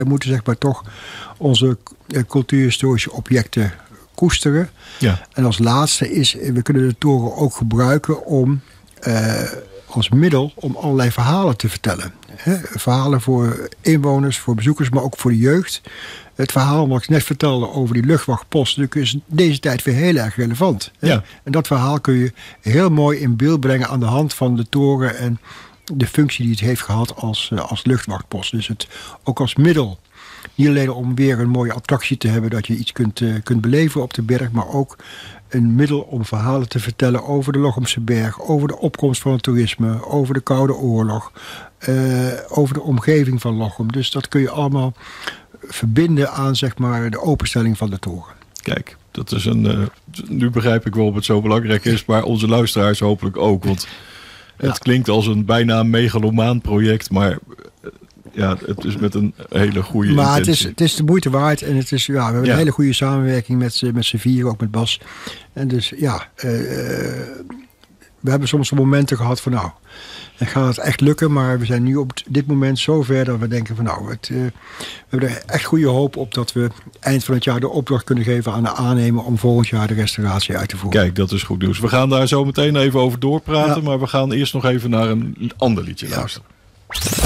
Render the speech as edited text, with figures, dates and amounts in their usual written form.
We moeten zeg maar toch onze cultuurhistorische objecten koesteren. Ja. En als laatste is, we kunnen de toren ook gebruiken om als middel om allerlei verhalen te vertellen. Verhalen voor inwoners, voor bezoekers, maar ook voor de jeugd. Het verhaal wat ik net vertelde over die luchtwachtpost is in deze tijd weer heel erg relevant. Ja. En dat verhaal kun je heel mooi in beeld brengen aan de hand van de toren en de functie die het heeft gehad als luchtwachtpost. Dus het ook als middel. Niet alleen om weer een mooie attractie te hebben dat je iets kunt beleven op de berg, maar ook een middel om verhalen te vertellen over de Lochemse Berg, over de opkomst van het toerisme, over de Koude Oorlog, over de omgeving van Lochem. Dus dat kun je allemaal verbinden aan zeg maar de openstelling van de toren. Kijk, dat is nu begrijp ik waarom het zo belangrijk is, maar onze luisteraars hopelijk ook. Want het klinkt als een bijna megalomaan project, maar ja, het is met een hele goede intentie. Maar het is de moeite waard en het is, we hebben een hele goede samenwerking met z'n vieren, ook met Bas. En dus we hebben soms momenten gehad van dan gaat het echt lukken, maar we zijn nu op dit moment zo ver dat we denken van we hebben er echt goede hoop op dat we eind van het jaar de opdracht kunnen geven aan de aannemer om volgend jaar de restauratie uit te voeren. Kijk, dat is goed nieuws. We gaan daar zo meteen even over doorpraten, maar we gaan eerst nog even naar een ander liedje luisteren.